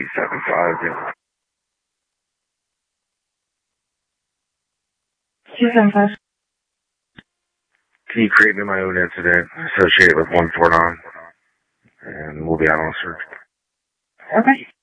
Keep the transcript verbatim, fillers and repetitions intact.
seven five. two seven five. Can you create me my own incident associated with one four nine? And we'll be out on search. Okay.